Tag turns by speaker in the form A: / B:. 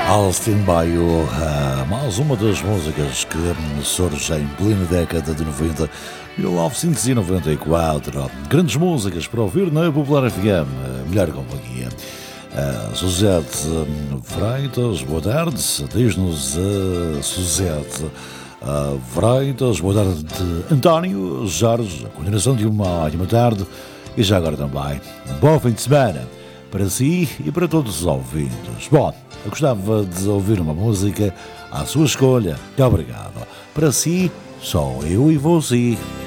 A: Austin Baio, mais uma das músicas que surge em plena década de 90, 1994. Grandes músicas para ouvir na Popular FM, melhor companhia. Suzete Freitas, boa tarde, diz-nos a Suzete Freitas, boa tarde, António Jorge, a continuação de uma ótima tarde e já agora também, bom fim de semana para si e para todos os ouvintes. Bom, eu gostava de ouvir uma música à sua escolha. Muito obrigado. Para si, só eu e você.